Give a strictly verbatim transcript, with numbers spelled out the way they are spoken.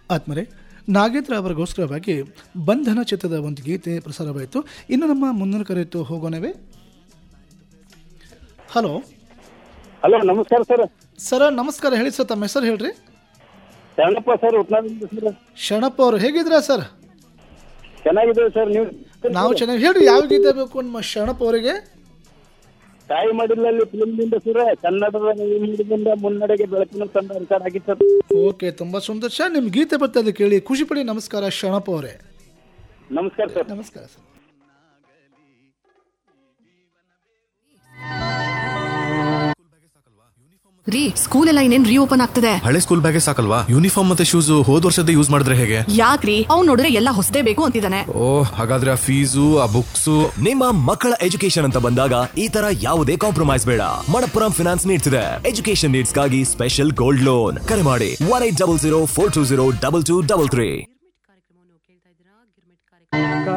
ಆತ್ಮರೆ ನಾಗೇಂದ್ರ ಅವರಿಗೋಸ್ಕರವಾಗಿ ಬಂಧನ ಚಿತ್ರದ ಒಂದು ಗೀತೆ ಪ್ರಸಾರವಾಯಿತು. ಇನ್ನು ನಮ್ಮ ಮುಂದಿನ ಕರೆಯಿತು ಹೋಗೋಣವೇ. ಹಲೋ ಹಲೋ, ನಮಸ್ಕಾರ ಸರ್. ಸರ್ ನಮಸ್ಕಾರ, ಹೇಳಿ ಸರ್, ತಮ್ಮ ಹೆಸರು ಹೇಳ್ರಿ. Sharanappa sir, ಉತ್ನಾದಿಂದ sir. ಶರಣಪ್ಪ ಅವರು ಹೇಗಿದ್ದೀರಾ ಸರ್? ಚೆನ್ನಾಗಿದ್ದೇವೆ ಸರ್. ನೀವು? ನಾವು ಚೆನ್ನಾಗಿ. ಹೇಳ್ರಿ, ಯಾವ ಗೀತೆ ಬೇಕು ನಮ್ಮ ಶರಣಪ್ಪ ಅವರಿಗೆ? ತಾಯಿ ಮಾಡಿಲ್ಲಲ್ಲಿ ಫಿಲ್ಮ್ನಿಂದ ಸರ್, ಕನ್ನಡದ ನೀಡಿದಿಂದ ಮುನ್ನಡೆಗೆ ಬೆಳಕಿನ ತಂಡ ರಿಕಾರ್ಡ್ ಆಗಿತ್ತು ಸರ್. ಓಕೆ, ತುಂಬಾ ಸುಂದರ ಸರ್. ನಿಮ್ಮ ಗೀತೆ ಬರ್ತದೆ ಕೇಳಿ ಖುಷಿ ಪಡಿ. ನಮಸ್ಕಾರ ಶರಣಪ್ಪ ಅವರೇ. ನಮಸ್ಕಾರ ಸರ್. ನಮಸ್ಕಾರ ಸರ್. ರೀ, ಸ್ಕೂಲ್ ಎಲ್ಲ ಇನ್ನೇನ್ ರೀಓಪನ್ ಆಗ್ತದೆ. ಹಳೆ ಸ್ಕೂಲ್ ಬ್ಯಾಗೇ ಸಾಕಲ್ವಾ? ಯೂನಿಫಾರ್ಮ್ ಮತ್ತೆ ಶೂಸ್ ಹೋದ್ ವರ್ಷದ ಯೂಸ್ ಮಾಡಿದ್ರೆ ಹೇಗೆ? ಯಾಕ್ರಿ, ಅವ್ನು ನೋಡಿದ್ರೆ ಎಲ್ಲ ಹೊಸದೇ ಬೇಕು ಅಂತಿದ್ದಾನೆ. ಓ, ಹಾಗಾದ್ರೆ ಆ ಫೀಸು ಆ ಬುಕ್ಸ್. ನಿಮ್ಮ ಮಕ್ಕಳ ಎಜುಕೇಶನ್ ಅಂತ ಬಂದಾಗ ಈ ತರ ಯಾವುದೇ ಕಾಂಪ್ರಮೈಸ್ ಬೇಡ. ಮಣಪ್ಪುರಂ ಫಿನಾನ್ಸ್ ನೀಡ್ಸ್ ಇದೆ ಎಜುಕೇಶನ್ ನೀಡ್ಸ್ ಗಾಗಿ ಸ್ಪೆಷಲ್ ಗೋಲ್ಡ್ ಲೋನ್. ಕರೆ ಮಾಡಿ one eight double zero four two zero double two double three.